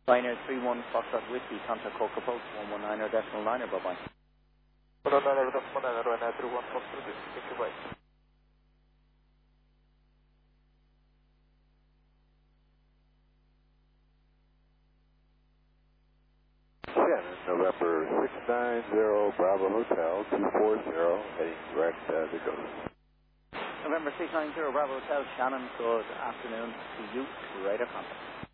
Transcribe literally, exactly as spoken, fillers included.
Liner three one Foxtrot Whiskey, contact Coca Post one one nine or decimal liner, bye-bye. one one nine, decimal nine, Ryanair three one Foxtrot Whiskey, thank you, bye. Shannon, November six nine zero Bravo Hotel two four zero, heading direct uh, to Ghost. November six nine zero Bravo Hotel, Shannon, good afternoon to you, radar contact.